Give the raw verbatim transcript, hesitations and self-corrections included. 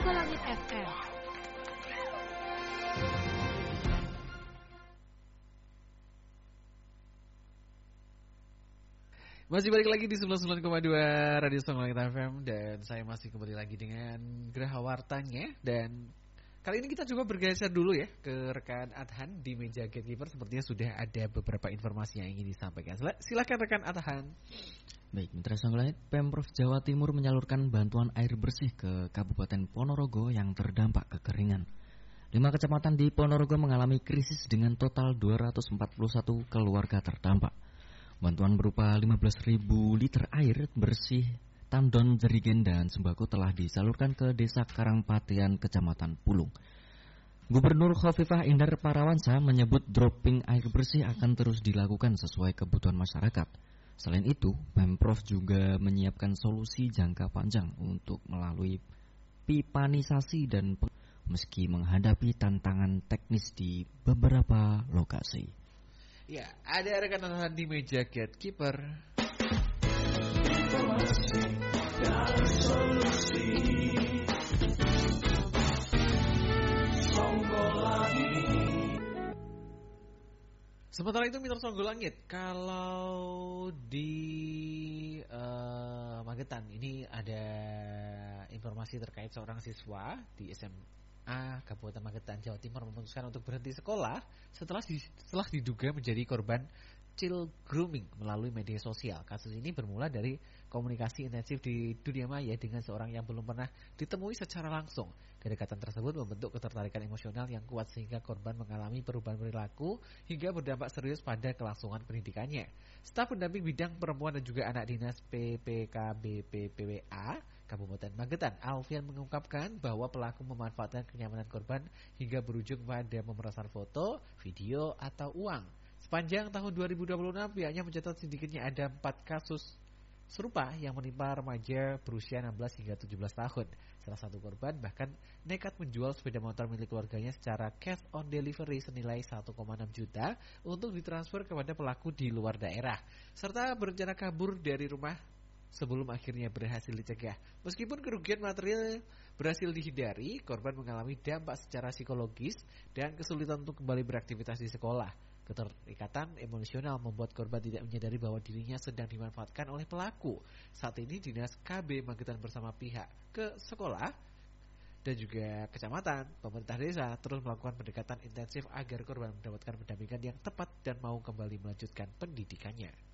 Songgolangit F M. Masih balik lagi di sembilan puluh sembilan koma dua Radio Songgolangit F M. Dan saya masih kembali lagi dengan Graha Wartanya. Dan kali ini kita coba bergeser dulu ya ke rekan Adhan di meja gatekeeper. Sepertinya sudah ada beberapa informasi yang ingin disampaikan. Silakan rekan Adhan. Baik, Mitra Songgolangit, Pemprov Jawa Timur menyalurkan bantuan air bersih ke Kabupaten Ponorogo yang terdampak kekeringan. Lima kecamatan di Ponorogo mengalami krisis dengan total dua ratus empat puluh satu keluarga terdampak. Bantuan berupa lima belas ribu liter air bersih, tandon, jerigen, dan sembako telah disalurkan ke Desa Karangpatean, Kecamatan Pulung. Gubernur Khofifah Indar Parawansa menyebut dropping air bersih akan terus dilakukan sesuai kebutuhan masyarakat. Selain itu, Pemprov juga menyiapkan solusi jangka panjang untuk melalui pipanisasi dan peng- meski menghadapi tantangan teknis di beberapa lokasi. Ya, ada rekan-rekan di meja gatekeeper. Informasi dan solusi Songgolangit. Sementara itu Mitra Songgolangit, kalau di uh, Magetan ini ada informasi terkait seorang siswa di S M A Kabupaten Magetan, Jawa Timur memutuskan untuk berhenti sekolah setelah di, setelah diduga menjadi korban child grooming melalui media sosial. Kasus ini bermula dari komunikasi intensif di dunia maya dengan seorang yang belum pernah ditemui secara langsung. Kedekatan tersebut membentuk ketertarikan emosional yang kuat sehingga korban mengalami perubahan perilaku hingga berdampak serius pada kelangsungan pendidikannya. Staf pendamping bidang perempuan dan juga anak dinas P P K B P P W A Kabupaten Magetan, Alfian, mengungkapkan bahwa pelaku memanfaatkan kenyamanan korban hingga berujung pada pemerasan foto, video, atau uang. Sepanjang tahun dua ribu dua puluh enam, pihaknya mencatat sedikitnya ada empat kasus serupa yang menimpa remaja berusia enam belas hingga tujuh belas tahun. Salah satu korban bahkan nekat menjual sepeda motor milik keluarganya secara cash on delivery senilai satu koma enam juta untuk ditransfer kepada pelaku di luar daerah, serta berencana kabur dari rumah sebelum akhirnya berhasil dicegah. Meskipun kerugian material berhasil dihindari, korban mengalami dampak secara psikologis dan kesulitan untuk kembali beraktivitas di sekolah. Keterikatan emosional membuat korban tidak menyadari bahwa dirinya sedang dimanfaatkan oleh pelaku. Saat ini Dinas K B Magetan bersama pihak ke sekolah dan juga kecamatan, pemerintah desa terus melakukan pendekatan intensif agar korban mendapatkan pendampingan yang tepat dan mau kembali melanjutkan pendidikannya.